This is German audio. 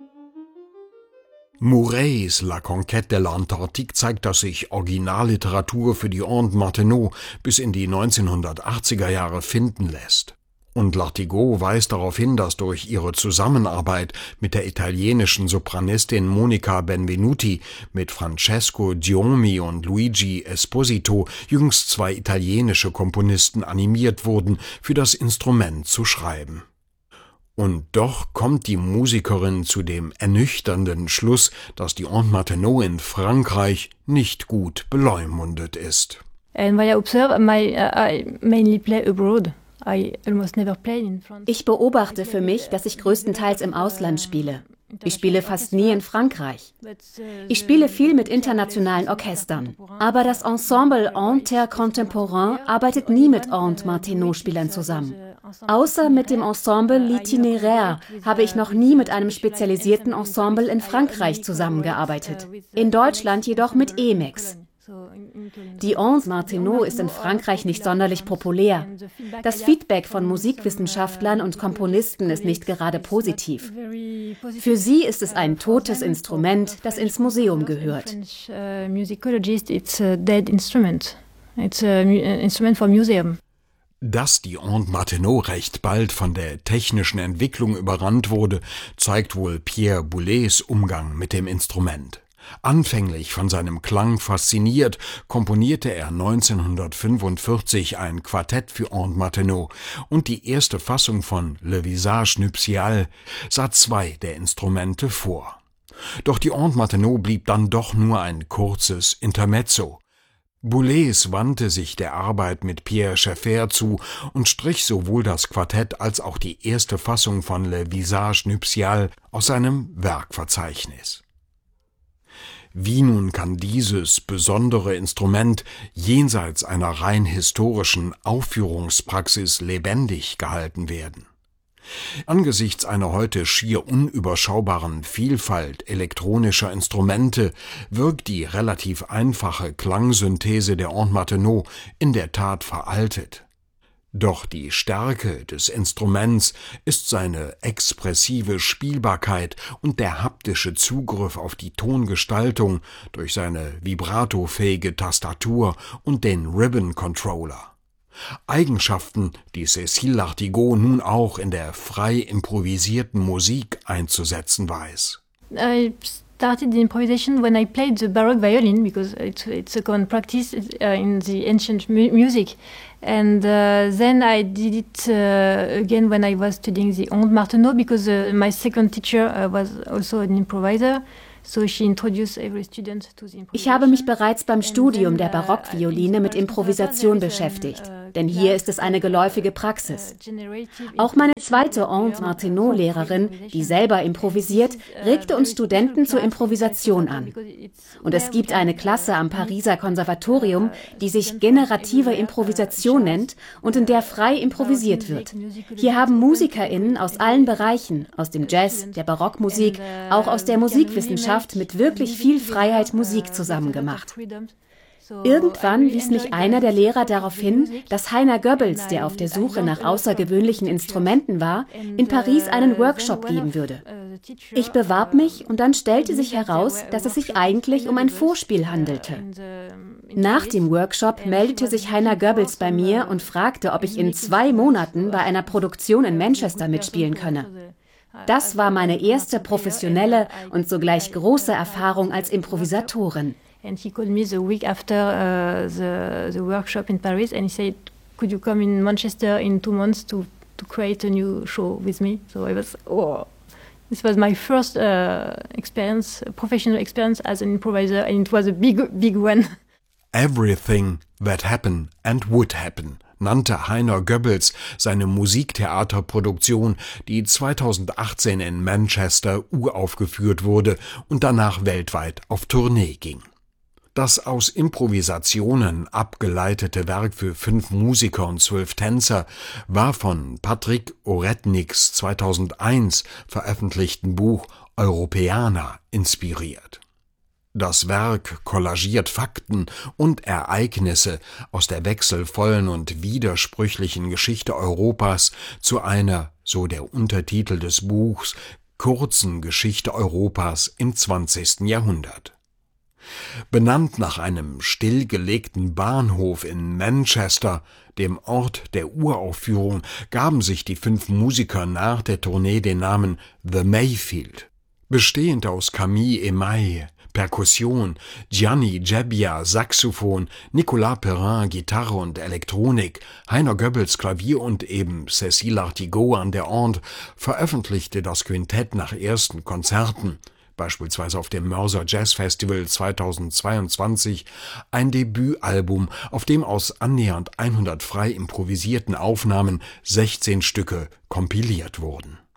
Mouret's La Conquête de l'Antarctique zeigt, dass sich Originalliteratur für die Aude Martenot bis in die 1980er Jahre finden lässt. Und Lartigot weist darauf hin, dass durch ihre Zusammenarbeit mit der italienischen Sopranistin Monica Benvenuti, mit Francesco Giomi und Luigi Esposito jüngst 2 italienische Komponisten animiert wurden, für das Instrument zu schreiben. Und doch kommt die Musikerin zu dem ernüchternden Schluss, dass die Aude Martenot in Frankreich nicht gut beleumundet ist. And what I observe, I mainly play abroad. I almost never played in France. Ich beobachte für mich, dass ich größtenteils im Ausland spiele. Ich spiele fast nie in Frankreich. Ich spiele viel mit internationalen Orchestern. Aber das Ensemble Intercontemporain arbeitet nie mit Aude Martenot-Spielern zusammen. Außer mit dem Ensemble L'Itinéraire habe ich noch nie mit einem spezialisierten Ensemble in Frankreich zusammengearbeitet. In Deutschland jedoch mit EMEX. Die Aude Martenot ist in Frankreich nicht sonderlich populär. Das Feedback von Musikwissenschaftlern und Komponisten ist nicht gerade positiv. Für sie ist es ein totes Instrument, das ins Museum gehört. Dass die Aude Martenot recht bald von der technischen Entwicklung überrannt wurde, zeigt wohl Pierre Boulez Umgang mit dem Instrument. Anfänglich von seinem Klang fasziniert, komponierte er 1945 ein Quartett für Aude Martenot und die erste Fassung von Le Visage Nuptial sah 2 der Instrumente vor. Doch die Aude Martenot blieb dann doch nur ein kurzes Intermezzo. Boulez wandte sich der Arbeit mit Pierre Schaeffer zu und strich sowohl das Quartett als auch die erste Fassung von Le Visage Nuptial aus seinem Werkverzeichnis. Wie nun kann dieses besondere Instrument jenseits einer rein historischen Aufführungspraxis lebendig gehalten werden? Angesichts einer heute schier unüberschaubaren Vielfalt elektronischer Instrumente wirkt die relativ einfache Klangsynthese der Aude Martenot in der Tat veraltet. Doch die Stärke des Instruments ist seine expressive Spielbarkeit und der haptische Zugriff auf die Tongestaltung durch seine vibratofähige Tastatur und den Ribbon Controller. Eigenschaften, die Cécile Lartigot nun auch in der frei improvisierten Musik einzusetzen weiß. I started the improvisation when I played the Baroque violin because it's a common practice in the ancient music. And then I did it again when I was studying the Aude Martenot because my second teacher was also an improviser. So she introduced every student to the improvisation. Ich habe mich bereits beim Studium der Barockvioline mit Improvisation beschäftigt, denn hier ist es eine geläufige Praxis. Auch meine zweite Aude Martenot-Lehrerin, die selber improvisiert, regte uns Studenten zur Improvisation an. Und es gibt eine Klasse am Pariser Konservatorium, die sich generative Improvisation nennt und in der frei improvisiert wird. Hier haben MusikerInnen aus allen Bereichen, aus dem Jazz, der Barockmusik, auch aus der Musikwissenschaft, mit wirklich viel Freiheit Musik zusammen gemacht. Irgendwann wies mich einer der Lehrer darauf hin, dass Heiner Goebbels, der auf der Suche nach außergewöhnlichen Instrumenten war, in Paris einen Workshop geben würde. Ich bewarb mich und dann stellte sich heraus, dass es sich eigentlich um ein Vorspiel handelte. Nach dem Workshop meldete sich Heiner Goebbels bei mir und fragte, ob ich in 2 Monaten bei einer Produktion in Manchester mitspielen könne. Das war meine erste professionelle und sogleich große Erfahrung als Improvisatorin. And he called me the week after the workshop in Paris and he said, could you come in Manchester in 2 months to create a new show with me? So I was, this was my first experience, professional experience as an improviser, and it was a big one. Everything that happened and would happen nannte Heiner Goebbels seine Musiktheaterproduktion, die 2018 in Manchester uraufgeführt wurde und danach weltweit auf Tournee ging. Das aus Improvisationen abgeleitete Werk für 5 Musiker und 12 Tänzer war von Patrick Oretniks 2001 veröffentlichten Buch Europeana inspiriert. Das Werk kollagiert Fakten und Ereignisse aus der wechselvollen und widersprüchlichen Geschichte Europas zu einer, so der Untertitel des Buchs, kurzen Geschichte Europas im 20. Jahrhundert. Benannt nach einem stillgelegten Bahnhof in Manchester, dem Ort der Uraufführung, gaben sich die 5 Musiker nach der Tournee den Namen The Mayfield. Bestehend aus Camille Emaille, Perkussion, Gianni Gebbia, Saxophon, Nicolas Perrin, Gitarre und Elektronik, Heiner Goebbels, Klavier und eben Cécile Artigaud an der Orgue, veröffentlichte das Quintett nach ersten Konzerten, beispielsweise auf dem Mörser Jazz Festival 2022, ein Debütalbum, auf dem aus annähernd 100 frei improvisierten Aufnahmen 16 Stücke kompiliert wurden.